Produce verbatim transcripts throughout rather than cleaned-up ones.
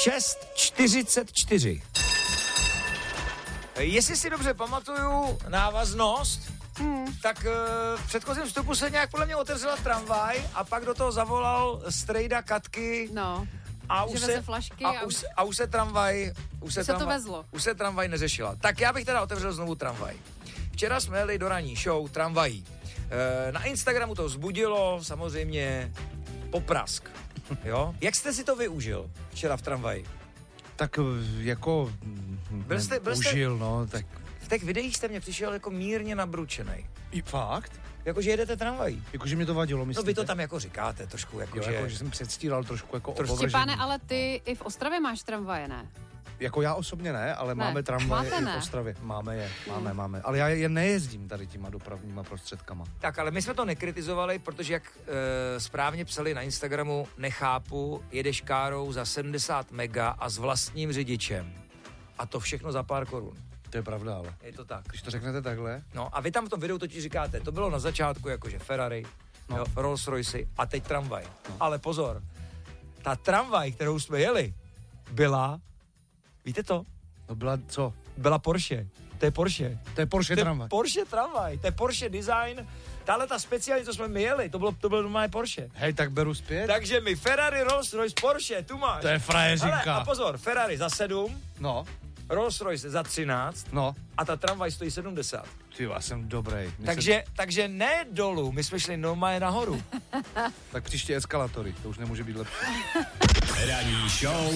šest čtyřicet čtyři. Jestli si dobře pamatuju návaznost, hmm. tak uh, v předchozím vstupu se nějak podle mě otevřela tramvaj a pak do toho zavolal strejda Katky. No. A už, se, flašky a, a, už, a už se tramvaj... Už se, se tramvaj, to vezlo. Už se tramvaj neřešila. Tak já bych teda otevřel znovu tramvaj. Včera jsme jeli do ranní show tramvají. E, na Instagramu to vzbudilo samozřejmě poprask. Jo? Jak jste si to využil včera v tramvaji? Tak jako... Byl jste, byl jste, užil, no, tak... V těch videích jste mě přišel jako mírně nabručenej. I fakt? Jakože jedete tramvají. Jakože mi to vadilo, myslíte? No vy to tam jako říkáte trošku, jako jo, že... jako, že jsem předstíral trošku jako trošku. Štěpáne, ale ty i v Ostravě máš tramvaje, ne? Jako já osobně ne, ale ne. máme tramvaje i v Ostravě. Máme je, máme, mm. máme. Ale já je nejezdím tady těma dopravníma prostředkama. Tak, ale my jsme to nekritizovali, protože jak e, správně psali na Instagramu, nechápu, jedeš károu za sedmdesát mega a s vlastním řidičem. A to všechno za pár korun. To je pravda, ale. Je to tak. Když to řeknete takhle. No a vy tam v tom videu totiž říkáte, to bylo na začátku jakože Ferrari, no. jo, Rolls Royce a teď tramvaj. No. Ale pozor, ta tramvaj, kterou jsme jeli, byla, víte to? No byla co? Byla Porsche. To je Porsche. To je Porsche to tramvaj. Porsche tramvaj, to je Porsche design. Tahle ta speciální, co jsme my jeli, to bylo, to bylo normálně Porsche. Hej, tak beru zpět. Takže mi Ferrari, Rolls Royce, Porsche, tu máš. To je frajeřinka. Hele, a pozor, Ferrari za sedm. No. Rolls Royce za třináct. No. A ta tramvaj stojí sedmdesát. Ty, já jsem dobrý. Takže, jsem... takže ne dolů, my jsme šli normálně nahoru. Tak příště eskalatory, to už nemůže být lepší. Ranní show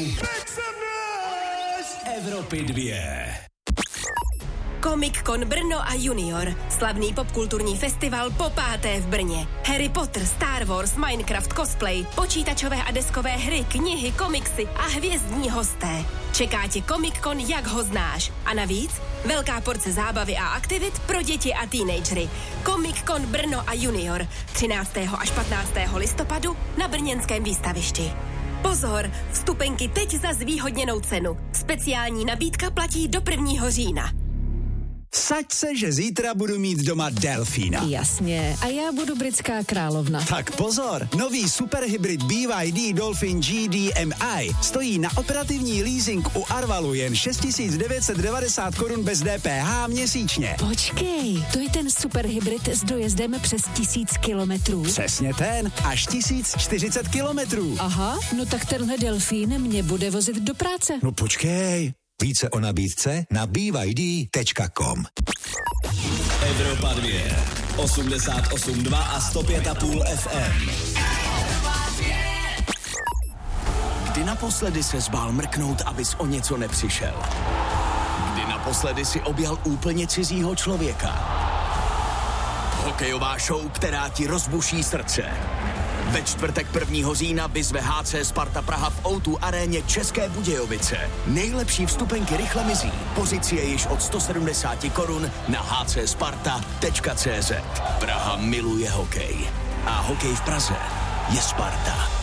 Evropy dvě. Comic Con Brno a Junior. Slavný popkulturní festival po páté v Brně. Harry Potter, Star Wars, Minecraft, cosplay, počítačové a deskové hry, knihy, komiksy a hvězdní hosté. Čeká tě Comic Con, jak ho znáš. A navíc velká porce zábavy a aktivit pro děti a teenagery. Comic Con Brno a Junior. třináctého až patnáctého listopadu na brněnském výstavišti. Pozor, vstupenky teď za zvýhodněnou cenu. Speciální nabídka platí do prvního října. Vsaď se, že zítra budu mít doma delfína. Jasně, a já budu britská královna. Tak pozor, nový superhybrid B Y D Dolphin G D M I stojí na operativní leasing u Arvalu jen šest tisíc devět set devadesát korun bez D P H měsíčně. Počkej, to je ten superhybrid s dojezdem přes tisíc kilometrů. Přesně ten, až tisíc čtyřicet kilometrů. Aha, no tak tenhle delfín mě bude vozit do práce. No počkej. Více o nabídce na b y d tečka com. Evropa dvě, osmdesát osm dva a sto pět a půl F M. Kdy naposledy se zbál mrknout, abys o něco nepřišel? Kdy naposledy si objal úplně cizího člověka? Hokejová show, která ti rozbuší srdce. Ve čtvrtek prvního října vyzve H C Sparta Praha v O dva aréně České Budějovice. Nejlepší vstupenky rychle mizí. Pozice je již od sto sedmdesát korun na h c sparta tečka c z. Praha miluje hokej. A hokej v Praze je Sparta.